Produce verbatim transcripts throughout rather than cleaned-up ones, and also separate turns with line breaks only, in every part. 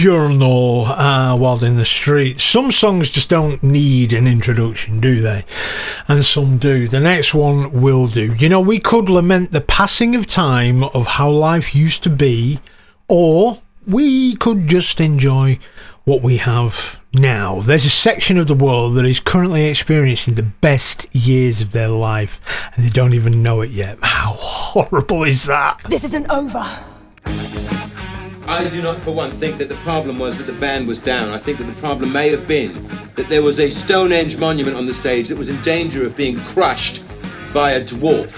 Journal, uh, Wild in the Street. Some songs just don't need an introduction, do they? And some do. The next one will do. You know, we could lament the passing of time of how life used to be, or we could just enjoy what we have now. There's a section of the world that is currently experiencing the best years of their life, and they don't even know it yet. How horrible is that?
This isn't over.
I do not for one think that the problem was that the band was down. I think that the problem may have been that there was a Stonehenge monument on the stage that was in danger of being crushed by a dwarf.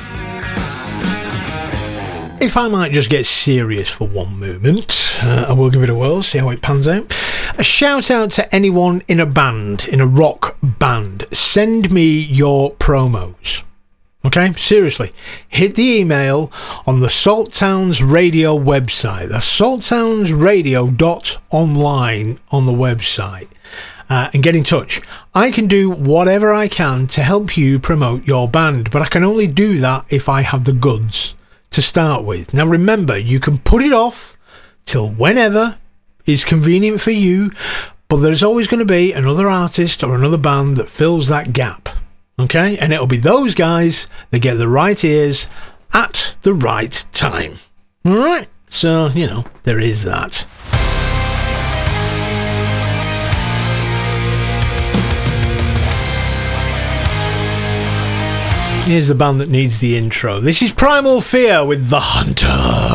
If I might just get serious for one moment, uh, I will give it a whirl, see how it pans out. A shout out to anyone in a band, in a rock band. Send me your promos. Okay, seriously, hit the email on the Salt Towns Radio website. That's salt towns radio dot online on the website. Uh, and get in touch. I can do whatever I can to help you promote your band, but I can only do that if I have the goods to start with. Now remember, you can put it off till whenever is convenient for you, but there's always going to be another artist or another band that fills that gap. Okay, and it'll be those guys that get the right ears at the right time. All right, so, you know, there is that. Here's the band that needs the intro. This is Primal Fear with The Hunter.